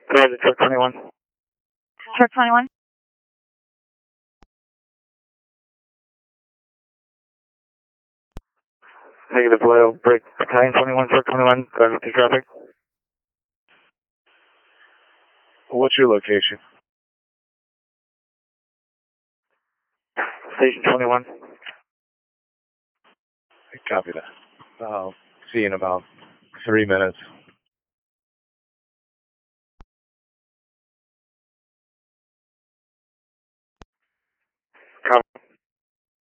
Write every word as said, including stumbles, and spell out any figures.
Go ahead, truck twenty-one. Truck twenty-one. Negative oil, break battalion twenty-one, truck twenty-one, go ahead with the traffic. What's your location? Station twenty-one. Copy that. I'll see you in about three minutes.